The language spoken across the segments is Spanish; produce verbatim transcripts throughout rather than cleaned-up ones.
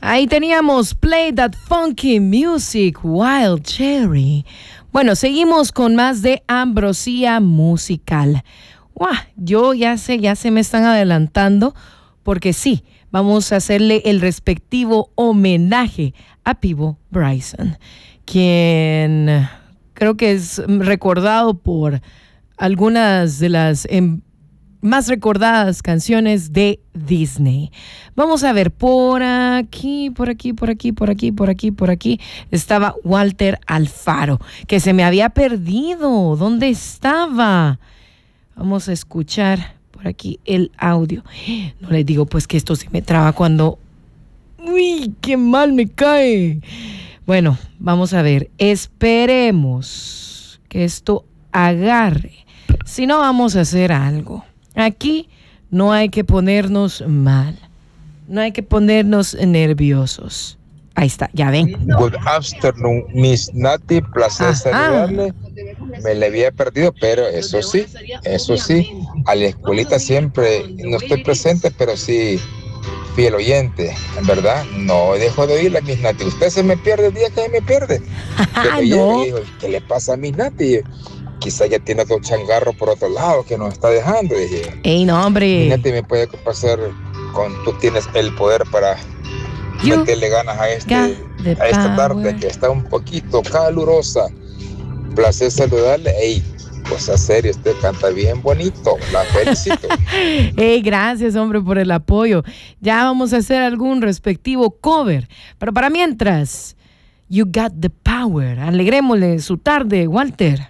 Ahí teníamos Play That Funky Music, Wild Cherry. Bueno, seguimos con más de Ambrosía Musical. ¡Guau! Yo ya sé, ya se me están adelantando, porque sí, vamos a hacerle el respectivo homenaje a Peabo Bryson, quien creo que es recordado por algunas de las em, más recordadas canciones de Disney. Vamos a ver, por aquí, por aquí, por aquí, por aquí, por aquí, por aquí, estaba Walter Alfaro, que se me había perdido. ¿Dónde estaba? Vamos a escuchar por aquí el audio. No les digo pues que esto se me traba cuando... ¡Uy, qué mal me cae! Bueno, vamos a ver, esperemos que esto agarre. Si no, vamos a hacer algo. Aquí no hay que ponernos mal, no hay que ponernos nerviosos. Ahí está, ya ven. Good afternoon, Miss Nati, placer Ajá. saludarle. Me le había perdido, pero eso sí, eso sí, a la escuelita siempre no estoy presente, pero sí fiel oyente, en verdad, no dejo de oírla, Miss Nati. Usted se me pierde el día que me pierde. Ah, Que no. me dijo, ¿qué le pasa a Miss Nati? Quizá ya tiene otro changarro por otro lado que nos está dejando. Dije, ¡Ey, no, hombre! Miss Nati, me puede pasar con, tú tienes el poder para You meterle ganas a, este, got the a esta tarde power. que está un poquito calurosa. Placer saludarle. Ey, cosa seria, usted canta bien bonito, la felicito. Hey, gracias, hombre, por el apoyo. Ya vamos a hacer algún respectivo cover. Pero para mientras, You Got the Power. Alegrémosle su tarde, Walter.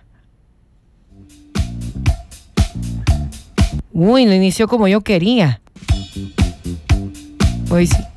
Uy, lo inició como yo quería. Pues sí.